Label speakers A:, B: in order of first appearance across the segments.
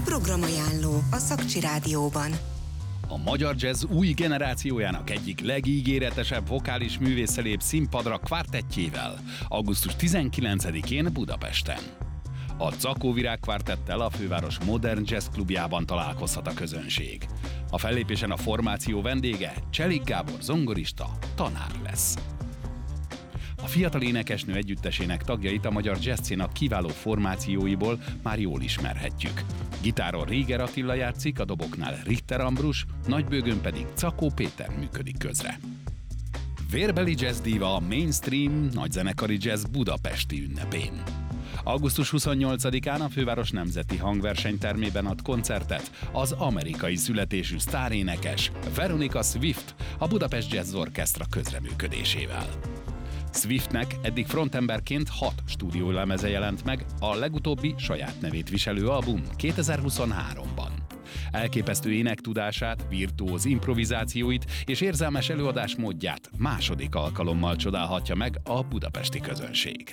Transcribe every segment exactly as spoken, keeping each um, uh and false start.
A: Programajánló a Szakcsi Rádióban.
B: A magyar jazz új generációjának egyik legígéretesebb vokális művésze lép színpadra kvártettjével augusztus tizenkilencedikén Budapesten. A Cakó Virág kvártettel a főváros Modern Jazz klubjában találkozhat a közönség. A fellépésen a formáció vendége Cselik Gábor zongorista, tanár lesz. A fiatal énekesnő együttesének tagjait a magyar jazz széna kiváló formációiból már jól ismerhetjük. Gitáron Réger Attila játszik, a doboknál Richter Ambrus, nagybőgőn pedig Cakó Péter működik közre. Vérbeli jazz díva a mainstream nagyzenekari jazz budapesti ünnepén. augusztus huszonnyolcadikán a főváros nemzeti hangversenytermében ad koncertet az amerikai születésű sztárénekes Veronica Swift a Budapest Jazz Orchestra közreműködésével. Swiftnek eddig frontemberként hat stúdiólemeze jelent meg, a legutóbbi saját nevét viselő album kétezer-huszonháromban. Elképesztő énektudását, virtuóz improvizációit és érzelmes előadásmódját második alkalommal csodálhatja meg a budapesti közönség.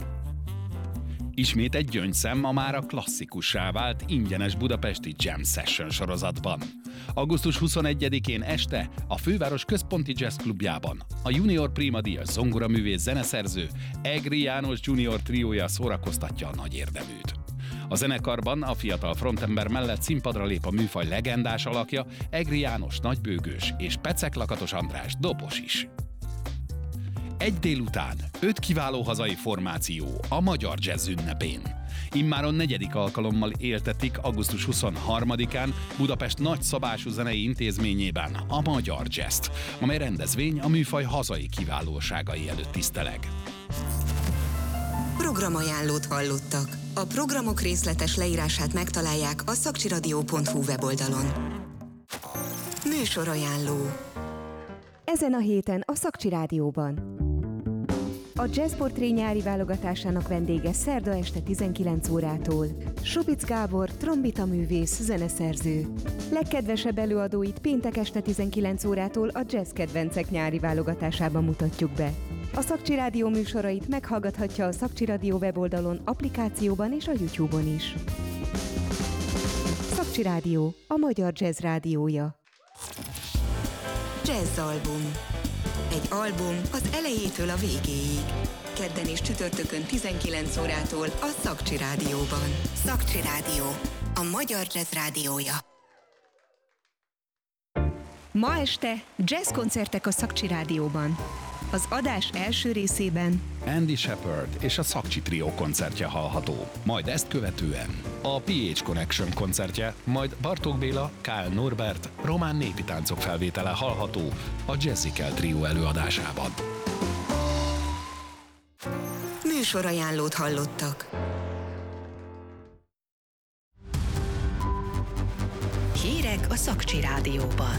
B: Ismét egy gyöngyszem a mára klasszikussá vált ingyenes budapesti Jam Session sorozatban. augusztus huszonegyedikén este a főváros központi jazz klubjában a Junior Prima díjas zongoraművész zeneszerző Egri János Junior triója szórakoztatja a nagy érdeműt. A zenekarban a fiatal frontember mellett színpadra lép a műfaj legendás alakja Egri János nagybőgős és Pecek Lakatos András dobos is. Egy délután öt kiváló hazai formáció a magyar jazz ünnepén. Immáron negyedik alkalommal éltetik augusztus huszonharmadikán Budapest nagyszabású zenei intézményében a magyar jazzt, amely rendezvény a műfaj hazai kiválóságai előtt tiszteleg.
A: Programajánlót hallottak. A programok részletes leírását megtalálják a szakcsiradio pont hu weboldalon. Műsorajánló.
C: Ezen a héten a Szakcsi Rádióban. A Jazzportré nyári válogatásának vendége szerda este tizenkilenc órától. Subic Gábor, trombita művész, zeneszerző. Legkedvesebb előadóit péntek este tizenkilenc órától a Jazz Kedvencek nyári válogatásában mutatjuk be. A Szakcsi Rádió műsorait meghallgathatja a Szakcsi Rádió weboldalon, applikációban és a YouTube-on is. Szakcsi Rádió, a magyar jazz rádiója.
A: Jazz album. Egy album az elejétől a végéig. Kedden és csütörtökön tizenkilenc órától a Szakcsi Rádióban. Szakcsi Rádió, a magyar jazz rádiója.
C: Ma este jazzkoncertek a Szakcsi Rádióban. Az adás első részében
B: Andy Shepherd és a Szakcsi Trió koncertje hallható, majd ezt követően a pé há Connection koncertje, majd Bartók Béla, Kál Norbert, román népi táncok felvétele hallható a Jazzikel Trió előadásában.
A: Műsorajánlót hallottak.
D: Hírek a Szakcsi Rádióban.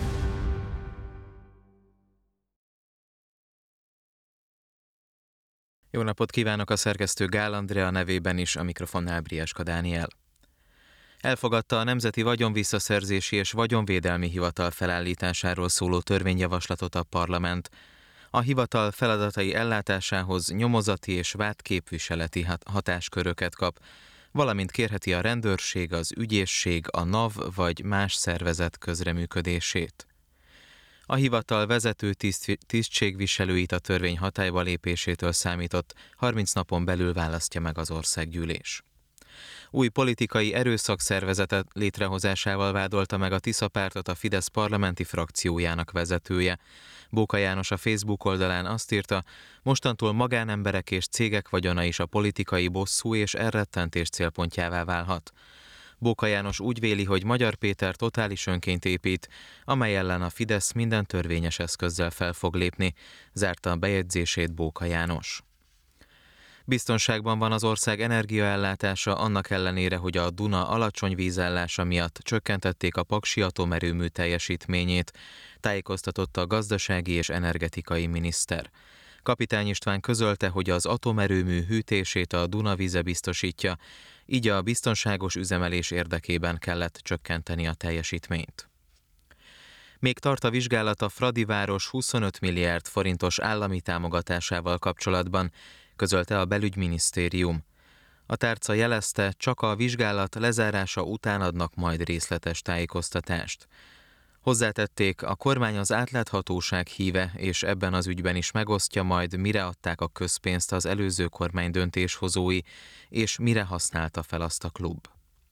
E: Jó napot kívánok, a szerkesztő Gál Andrea nevében is, a mikrofonnál Brieska Dániel. Elfogadta a Nemzeti Vagyonvisszaszerzési és Vagyonvédelmi Hivatal felállításáról szóló törvényjavaslatot a parlament. A hivatal feladatai ellátásához nyomozati és vádképviseleti hatásköröket kap, valamint kérheti a rendőrség, az ügyészség, a NAV vagy más szervezet közreműködését. A hivatal vezető tiszt, tisztségviselőit a törvény hatályba lépésétől számított harminc napon belül választja meg az országgyűlés. Új politikai erőszakszervezetet létrehozásával vádolta meg a Tisza pártot a Fidesz parlamenti frakciójának vezetője. Bóka János a Facebook oldalán azt írta, mostantól magánemberek és cégek vagyona is a politikai bosszú és elrettentés célpontjává válhat. Bóka János úgy véli, hogy Magyar Péter totális önként épít, amely ellen a Fidesz minden törvényes eszközzel fel fog lépni, zárta a bejegyzését Bóka János. Biztonságban van az ország energiaellátása annak ellenére, hogy a Duna alacsony vízállása miatt csökkentették a paksi atomerőmű teljesítményét, tájékoztatott a gazdasági és energetikai miniszter. Kapitány István közölte, hogy az atomerőmű hűtését a Duna víze biztosítja, így a biztonságos üzemelés érdekében kellett csökkenteni a teljesítményt. Még tart a vizsgálat a Fradiváros huszonöt milliárd forintos állami támogatásával kapcsolatban, közölte a belügyminisztérium. A tárca jelezte, csak a vizsgálat lezárása után adnak majd részletes tájékoztatást. Hozzátették, a kormány az átláthatóság híve, és ebben az ügyben is megosztja majd, mire adták a közpénzt az előző kormány döntéshozói, és mire használta fel azt a klub.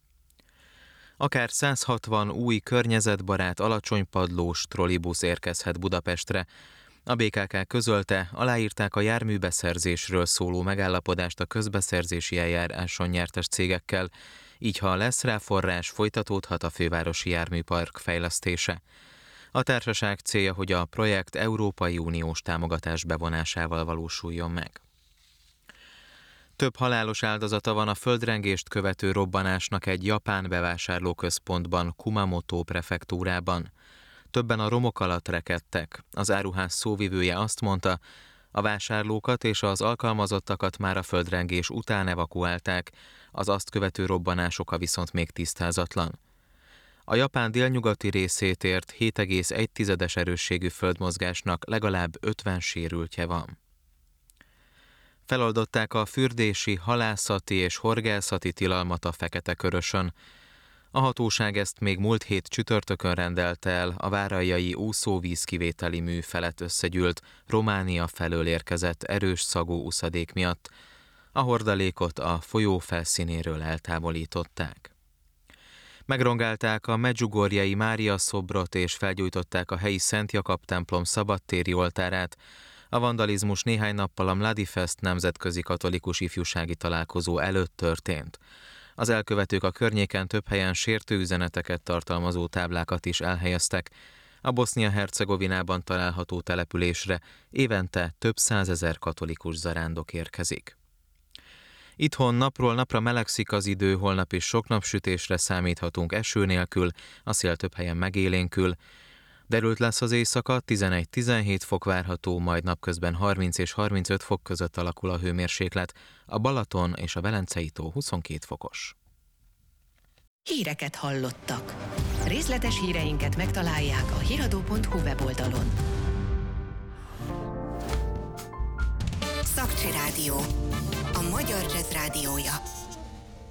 E: Akár száz hatvan új környezetbarát alacsonypadlós trollibusz érkezhet Budapestre. A bé ká ká közölte, aláírták a járműbeszerzésről szóló megállapodást a közbeszerzési eljáráson nyertes cégekkel, így ha lesz rá forrás, folytatódhat a fővárosi járműpark fejlesztése. A társaság célja, hogy a projekt Európai Uniós támogatás bevonásával valósuljon meg. Több halálos áldozata van a földrengést követő robbanásnak egy japán bevásárlóközpontban, Kumamoto prefektúrában. Többen a romok alatt rekedtek. Az áruház szóvivője azt mondta, a vásárlókat és az alkalmazottakat már a földrengés után evakuálták, az azt követő robbanás oka viszont még tisztázatlan. A Japán délnyugati részét ért hét egész egy tizedes erősségű földmozgásnak legalább ötven sérültje van. Feloldották a fürdési, halászati és horgászati tilalmat a Fekete-Körösön. A hatóság ezt még múlt hét csütörtökön rendelte el, a váraljai úszóvízkivételi mű felett összegyűlt, Románia felől érkezett erős szagú uszadék miatt. A hordalékot a folyó felszínéről eltávolították. Megrongálták a Medjugorjei Mária szobrot és felgyújtották a helyi Szent Jakab templom szabadtéri oltárát. A vandalizmus néhány nappal a Mladifest nemzetközi katolikus ifjúsági találkozó előtt történt. Az elkövetők a környéken több helyen sértő üzeneteket tartalmazó táblákat is elhelyeztek. A Bosznia-Hercegovinában található településre évente több százezer katolikus zarándok érkezik. Itthon napról napra melegszik az idő, holnap is sok napsütésre számíthatunk eső nélkül, a szél több helyen megélénkül. Derült lesz az éjszaka, tizenegy-tizenhét fok várható, majd napközben harminc és harmincöt fok között alakul a hőmérséklet, a Balaton és a Velencei tó huszonkét fokos.
D: Híreket hallottak. Részletes híreinket megtalálják a hiradó pont hu weboldalon.
A: Szakcsi Rádió. A magyar jazz rádiója.